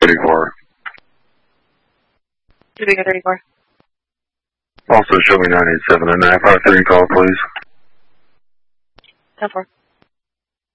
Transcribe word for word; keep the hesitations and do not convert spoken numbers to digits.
thirty-four. Topeka thirty-four. Also show me nine eight seven and a half hour three call, please. ten four.